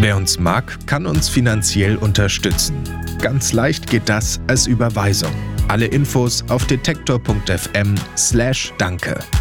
Wer uns mag, kann uns finanziell unterstützen. Ganz leicht geht das als Überweisung. Alle Infos auf detektor.fm/danke.